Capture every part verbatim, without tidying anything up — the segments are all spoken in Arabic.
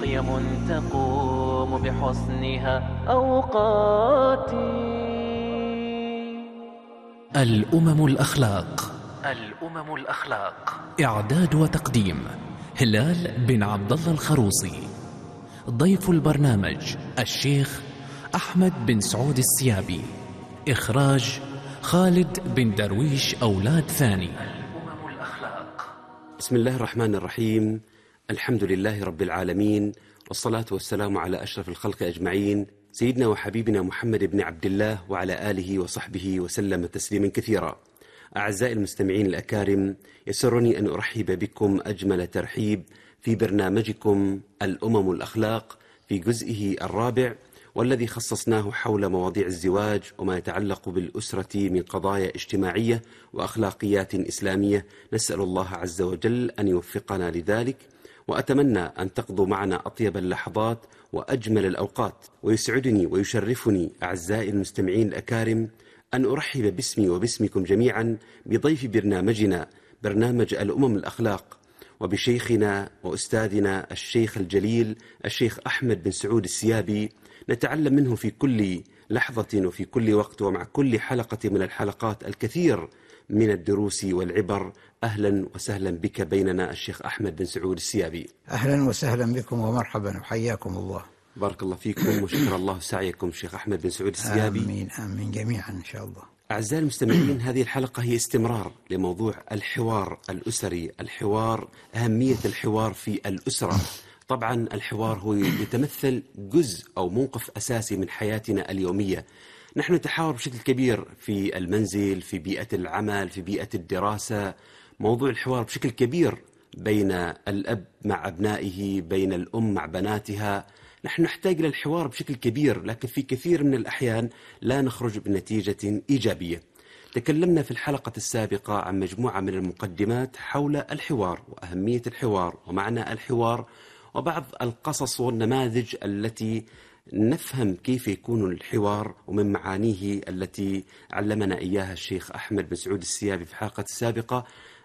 قيم تقوم بحسنها أوقاتي. الأمم الأخلاق. الأمم الأخلاق. إعداد وتقديم هلال بن عبد الله الخروصي. ضيف البرنامج الشيخ أحمد بن سعود السيابي. إخراج خالد بن درويش أولاد ثاني. الأمم الأخلاق. بسم الله الرحمن الرحيم. الحمد لله رب العالمين، والصلاة والسلام على أشرف الخلق أجمعين، سيدنا وحبيبنا محمد بن عبد الله وعلى آله وصحبه وسلم تسليما كثيرا. أعزائي المستمعين الأكارم، يسرني أن أرحب بكم أجمل ترحيب في برنامجكم الأمم الأخلاق في جزئه الرابع، والذي خصصناه حول مواضيع الزواج وما يتعلق بالأسرة من قضايا اجتماعية وأخلاقيات إسلامية. نسأل الله عز وجل أن يوفقنا لذلك، وأتمنى أن تقضوا معنا أطيب اللحظات وأجمل الأوقات. ويسعدني ويشرفني أعزائي المستمعين الأكارم أن أرحب باسمي وباسمكم جميعا بضيف برنامجنا برنامج الأمم الأخلاق، وبشيخنا وأستاذنا الشيخ الجليل الشيخ أحمد بن سعود السيابي. نتعلم منه في كل لحظة وفي كل وقت ومع كل حلقة من الحلقات الكثير من الدروس والعبر. أهلا وسهلا بك بيننا الشيخ أحمد بن سعود السيابي. أهلا وسهلا بكم ومرحبا وحياكم الله. بارك الله فيكم وشكر الله سعيكم شيخ أحمد بن سعود السيابي. آمين آمين جميعا إن شاء الله. أعزائي المستمعين، هذه الحلقة هي استمرار لموضوع الحوار الأسري، الحوار، أهمية الحوار في الأسرة. طبعا الحوار هو يتمثل جزء أو موقف أساسي من حياتنا اليومية. نحن نتحاور بشكل كبير في المنزل، في بيئة العمل، في بيئة الدراسة. موضوع الحوار بشكل كبير بين الأب مع أبنائه، بين الأم مع بناتها. نحن نحتاج للحوار بشكل كبير، لكن في كثير من الأحيان لا نخرج بنتيجة إيجابية. تكلمنا في الحلقة السابقة عن مجموعة من المقدمات حول الحوار وأهمية الحوار ومعنى الحوار، وبعض القصص والنماذج التي نفهم كيف يكون الحوار ومن معانيه التي علمنا إياها الشيخ أحمد بن سعود السيابي في الحلقة السابقة،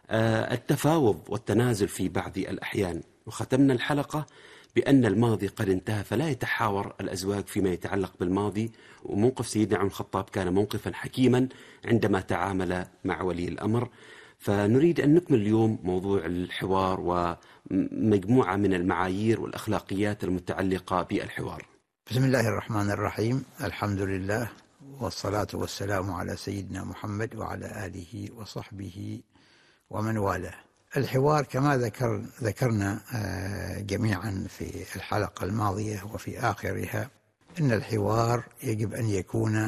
التفاوض والتنازل في بعض الأحيان. وختمنا الحلقة بأن الماضي قد انتهى، فلا يتحاور الأزواج فيما يتعلق بالماضي. وموقف سيدنا عمر الخطاب كان موقفا حكيما عندما تعامل مع ولي الأمر. فنريد أن نكمل اليوم موضوع الحوار ومجموعة من المعايير والأخلاقيات المتعلقة بالحوار. بسم الله الرحمن الرحيم. الحمد لله والصلاة والسلام على سيدنا محمد وعلى آله وصحبه ومن والاه. الحوار كما ذكر ذكرنا جميعا في الحلقة الماضية وفي آخرها، إن الحوار يجب أن يكون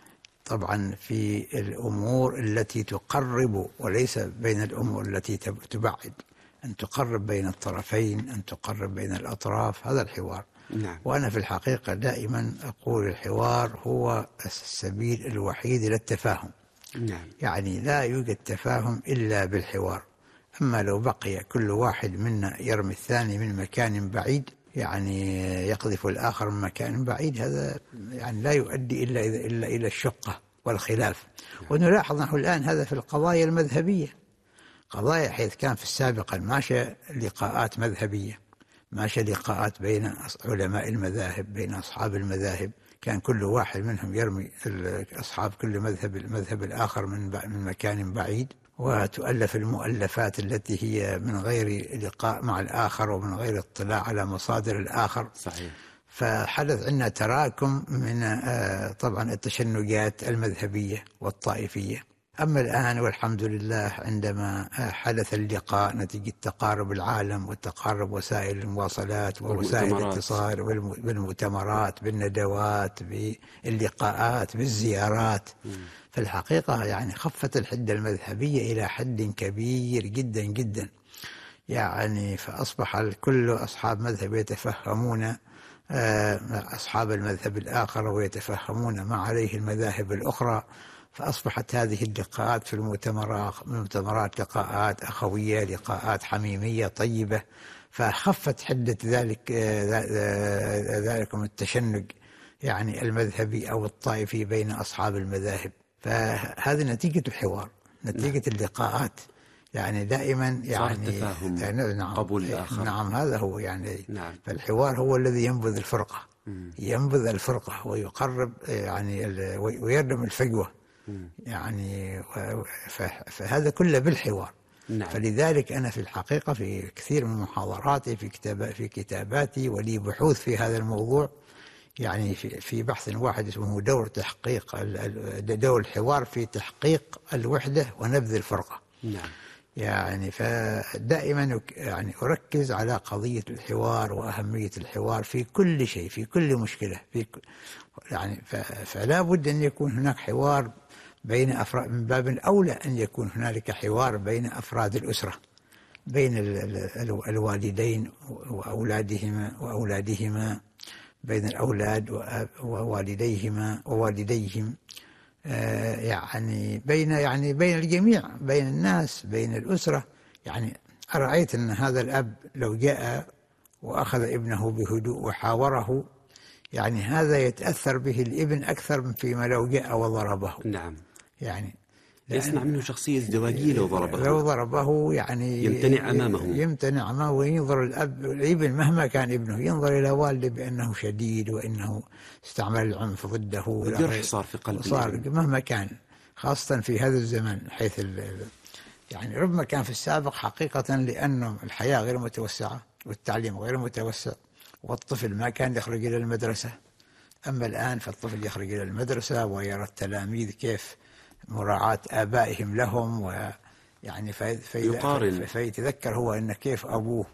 طبعا في الأمور التي تقرب وليس بين الأمور التي تبعد، أن تقرب بين الطرفين، أن تقرب بين الأطراف. هذا الحوار. نعم. وأنا في الحقيقة دائما أقول الحوار هو السبيل الوحيد إلى التفاهم. نعم. يعني لا يوجد تفاهم إلا بالحوار. أما لو بقي كل واحد منا يرمي الثاني من مكان بعيد، يعني يقذف الآخر من مكان بعيد، هذا يعني لا يؤدي إلا إلا إلى الشقة والخلاف. ونلاحظ نحن الآن هذا في القضايا المذهبية. قضايا حيث كان في السابق ماشى لقاءات مذهبية، ماشى لقاءات بين علماء المذاهب، بين أصحاب المذاهب، كان كل واحد منهم يرمي أصحاب كل مذهب المذهب الآخر من من مكان بعيد، وتؤلف المؤلفات التي هي من غير لقاء مع الآخر ومن غير اطلاع على مصادر الآخر. صحيح. فحدث عندنا تراكم من طبعا التشنجات المذهبية والطائفية. أما الآن والحمد لله عندما حدث اللقاء نتيجة تقارب العالم وتقارب وسائل المواصلات ووسائل الاتصال بالمؤتمرات، بالندوات، باللقاءات، بالزيارات، في الحقيقة يعني خفت الحدة المذهبية إلى حد كبير جدا جدا. يعني فأصبح كل أصحاب مذهب يتفهمون أصحاب المذهب الآخر ويتفهمون ما عليه المذاهب الأخرى. فأصبحت هذه اللقاءات في المؤتمرات لقاءات أخوية، لقاءات حميمية طيبة، فخفت حدة ذلك ذلك من التشنج يعني المذهبي أو الطائفي بين أصحاب المذاهب. فهذه نتيجة الحوار، نتيجة اللقاءات. يعني دائما صار يعني التفاهم، نعم قبول الآخر. نعم هذا هو يعني. نعم. فالحوار هو الذي ينبذ الفرقة، مم. ينبذ الفرقة ويقرب يعني ال- ويردم الفجوة مم. يعني و- ف- فهذا كله بالحوار. نعم. فلذلك أنا في الحقيقة في كثير من محاضراتي في كتاب في كتاباتي ولي بحوث في هذا الموضوع، يعني في في بحث واحد اسمه دور تحقيق ال- ال- دور الحوار في تحقيق الوحدة ونبذ الفرقة. نعم. يعني فدائما أك- يعني أركز على قضية الحوار وأهمية الحوار في كل شيء، في كل مشكلة، في ك- يعني ف- فلا بد أن يكون هناك حوار بين أفراد، من باب أولى أن يكون هنالك حوار بين أفراد الأسرة، بين ال- ال- ال- الوالدين وأولادهما وأولادهما، بين الأولاد وأب- ووالديهما ووالديهم، آه، يعني بين يعني بين الجميع، بين الناس، بين الأسرة. يعني أرأيت أن هذا الأب لو جاء وأخذ ابنه بهدوء وحاوره، يعني هذا يتأثر به الابن أكثر من فيما لو جاء وضربه. نعم. يعني يصنع منه شخصية ازدواجية لو ضربه. لو ضربه يعني يمتنع أمامه. يمتنع أمامه وينظر الأب الابن مهما كان ابنه ينظر إلى والده بأنه شديد وإنه استعمل العنف ضده. الجرح صار في قلب صار الابن. مهما كان، خاصة في هذا الزمن حيث ال- ال- يعني ربما كان في السابق حقيقة لأنه الحياة غير متوسعة والتعليم غير متوسع والطفل ما كان يخرج إلى المدرسة. أما الآن فالطفل يخرج إلى المدرسة ويرى التلاميذ كيف مراعاة آبائهم لهم، ويعني في في يقارن. فيتذكر هو أن كيف أبوه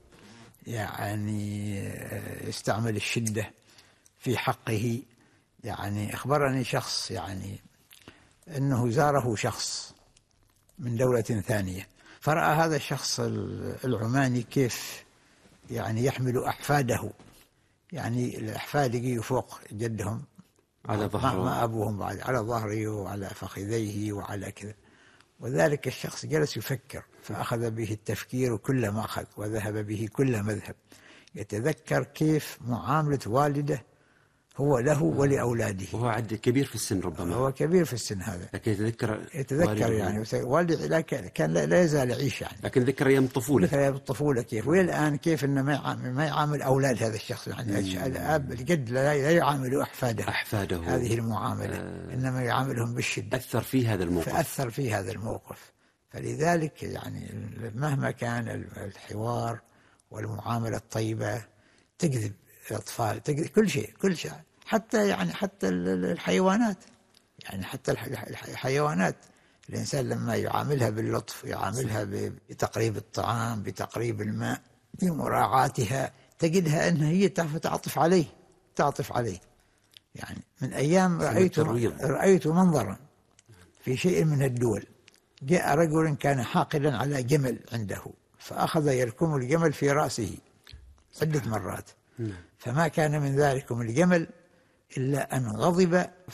يعني يستعمل الشدة في حقه. يعني أخبرني شخص يعني أنه زاره شخص من دولة ثانية، فرأى هذا الشخص العماني كيف يعني يحمل أحفاده، يعني الأحفاد يجي فوق جدهم على ظهره، ما أبوهم بعد، على ظهره وعلى فخذيه وعلى كذا. وذلك الشخص جلس يفكر، فأخذ به التفكير كل ما أخذ وذهب به كل مذهب، يتذكر كيف معاملة والده هو له ولأولاده، وهو عد كبير في السن ربما، هو كبير في السن هذا، لكن يتذكر يتذكر والده. يعني والدي لا كان كان لا لا يزال يعيش يعني، لكن ذكر أيام الطفولة، مثل الطفولة كيف، والى الآن كيف إنه ما يعامل ما يعامل أولاد هذا الشخص، يعني الأب الجد لا لا يعامل أحفاده أحفاده هذه المعاملة، آه إنما يعاملهم بالشدة. أثر في هذا الموقف، فأثر في هذا الموقف. فلذلك يعني مهما كان الحوار والمعاملة الطيبة تجذب الأطفال، تجذب كل شيء كل شيء، حتى يعني حتى الحيوانات، يعني حتى الحيوانات الإنسان لما يعاملها باللطف، يعاملها بتقريب الطعام، بتقريب الماء، بمراعاتها، تجدها أنها هي تعطف عليه تعطف عليه. يعني من أيام رأيت رأيت منظرا في شيء من الدول، جاء رجل كان حاقدا على جمل عنده، فأخذ يركم الجمل في رأسه عدة مرات، فما كان من ذلكم الجمل إلا أن غضب